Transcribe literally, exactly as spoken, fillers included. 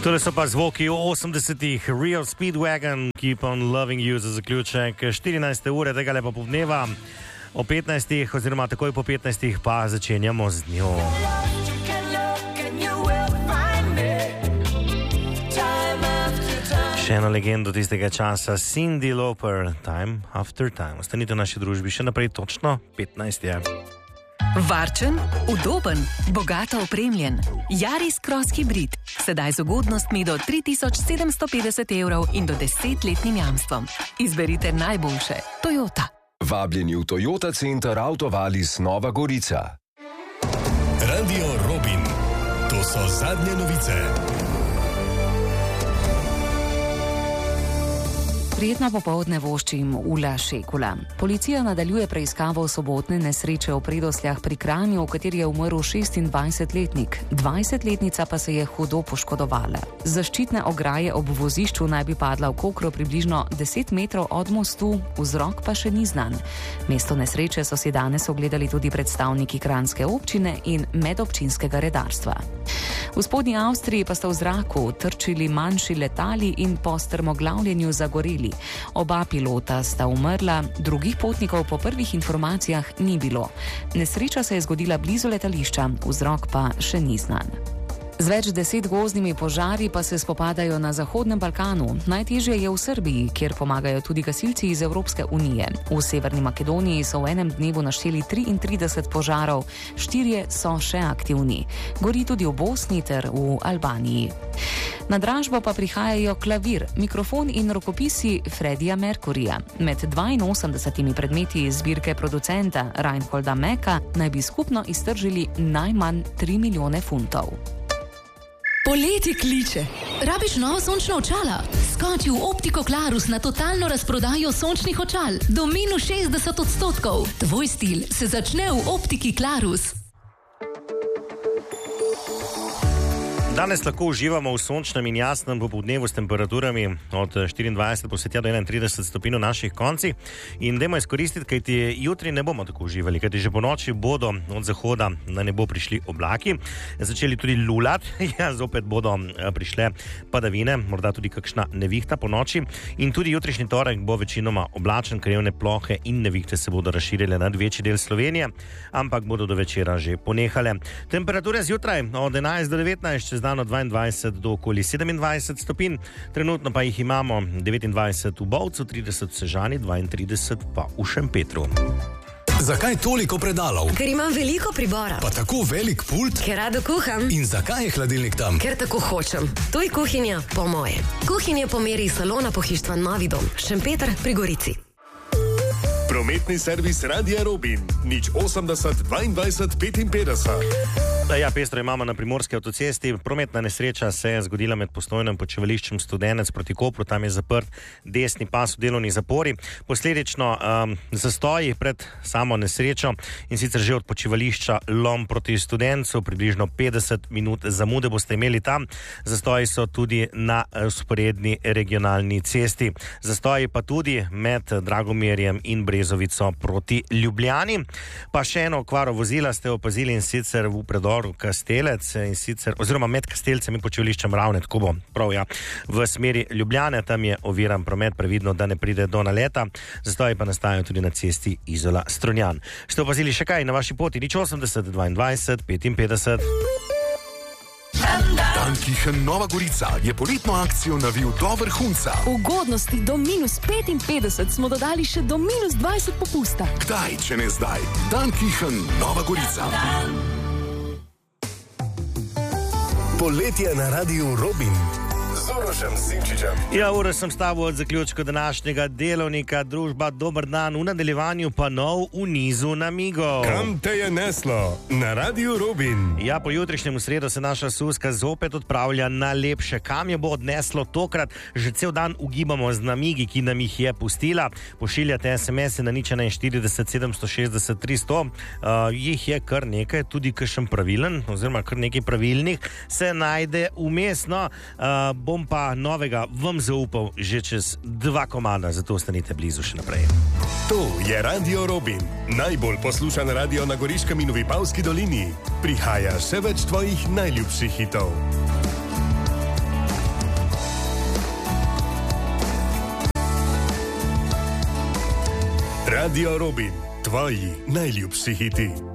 Tole so pa zvoki osemdesetih, Real Speedwagon, Keep on Loving You za zaključek štirinajste ure tega lepa povdneva. O petnajstih oziroma takoj po petnajstih pa začenjamo z njo. Še eno legendo tistega časa, Cyndi Lauper, Time After Time. Ostanite v naši družbi, še naprej točno petnajst je. Varčen, udoben, bogato opremljen. Yaris Cross Hybrid. Sedaj z ugodnostmi do tri tisoč sedemsto petdeset evrov in do desetletnim jamstvom. Izberite najboljše. Toyota. Vabljeni v Toyota Center Autovalis Nova Gorica. Radio Robin. To so zadnje novice. Prijetno popoldne voščim Ula Šekula. Policija nadaljuje preiskavo sobotne nesreče v Predosljah pri Kranju, v kateri je umrl šestindvajsetletnik. dvajsetletnica pa se je hudo poškodovala. Zaščitne ograje ob vozišču naj bi padla v Kokro približno deset metrov od mostu, vzrok pa še ni znan. Mesto nesreče so si danes ogledali tudi predstavniki kranjske občine in medobčinskega redarstva. V spodnji Avstriji pa sta v zraku trčili manjši letali in po strmoglavljenju zagoreli. Oba pilota sta umrla, drugih potnikov po prvih informacijah ni bilo. Nesreča se je zgodila blizu letališča, vzrok pa še ni znan. Z več deset gozdnimi požari pa se spopadajo na Zahodnem Balkanu. Najtežje je v Srbiji, kjer pomagajo tudi gasilci iz Evropske unije. V Severni Makedoniji so v enem dnevu našteli triintrideset požarov, štirje so še aktivni. Gori tudi v Bosni ter v Albaniji. Na dražbo pa prihajajo klavir, mikrofon in rokopisi Freddija Mercuryja. Med dvainosemdesetimi predmeti iz zbirke producenta Reinholda Mecka naj bi skupno iztržili najmanj tri milijone funtov. Poletje kliče. Rabiš novo sončno očala? Skoči v Optiko Klarus na totalno razprodajo sončnih očal. Do minus šestdeset odstotkov. Tvoj stil se začne v Optiki Klarus. Danes lahko uživamo v sončnem in jasnem popoldnevu s temperaturami od štiriindvajset pa vse tja do enaintrideset stopinj v naših koncih in dajmo izkoristiti, kajti jutri ne bomo tako uživali, kajti že po noči bodo od zahoda na nebo prišli oblaki, začeli tudi lulati, ja, zopet bodo prišle padavine, morda tudi kakšna nevihta po noči in tudi jutrišnji torek bo večinoma oblačen, krajevne plohe in nevihte se bodo razširile nad večji del Slovenije, ampak bodo do večera že ponehale. Temperature zjutraj od enajst do devetnajst, čez dan od dvaindvajset do okoli sedemindvajset stopinj, trenutno pa jih imamo devetindvajset v Bovcu, trideset v Sežani, dvaintrideset pa v Šempetru. Zakaj toliko predalov? Ker imam veliko pribora. Pa tako velik pult? Ker rado kuham. In zakaj je hladilnik tam? Ker tako hočem. To je kuhinja po moje. Kuhinja po meri salona pohištva Novi dom, Šempeter pri Gorici. Prometni servis Radia Robin. Nič osemdeset dvaindvajset petinpetdeset. Ja, pestro imamo na Primorski avtocesti. Prometna nesreča se je zgodila med Postojno in počivališčem Studenec proti Kopru. Tam je zaprt desni pas v delovni zapori. Posledično um, zastoji pred samo nesrečo in sicer že od počivališča Lom proti Studencu. Približno petdeset minut zamude boste imeli tam. Zastoji so tudi na vzporedni regionalni cesti. Zastoji pa tudi med Dragomirjem in Brezovico proti Ljubljani. Pa še eno okvaro vozila ste opazili in sicer v predoru Kastelec in sicer, oziroma med Kastelcem in počivališčem Ravne, tako bo prav, ja, v smeri Ljubljane, tam je oviran promet, previdno, da ne pride do naleta, zastoji pa nastajajo tudi na cesti Izola Strunjan. Ste opazili še kaj na vaši poti? Nič osemdeset dvaindvajset petinpetdeset. Dankichen Nova Gorica je poletno akcijo navil do vrhunca. Ugodnosti do minus petinpetdeset smo dodali še do minus dvajset popusta. Kdaj, če ne zdaj? Dankichen Nova Gorica. Poletje na Radiu Robin. Z Urošem Simčičem. Ja, Uroš sem stavil od zaključka današnjega delovnika. Družba, dober dan, v nadaljevanju pa nov v nizu namigov. Kam te je neslo? Na Radiu Robin. Ja, po jutrišnjem sredo se naša Suska zopet odpravlja na lepše. Kam je bo odneslo tokrat? Že cel dan ugibamo z namigi, ki nam jih je pustila. Pošiljate es em ese na nič enainštirideset sedemsto šestdeset tristo. Uh, jih je kar nekaj, tudi kakšen pravilen, oziroma kar nekaj pravilnih se najde vmesno. Uh, bom pa novega vam zaupal že čez dva komada, zato ostanite blizu še naprej. To je Radio Robin, najbolj poslušan radio na Goriškem in v Vipavski dolini. Prihaja še več tvojih najljubših hitov. Radio Robin, tvoji najljubši hiti.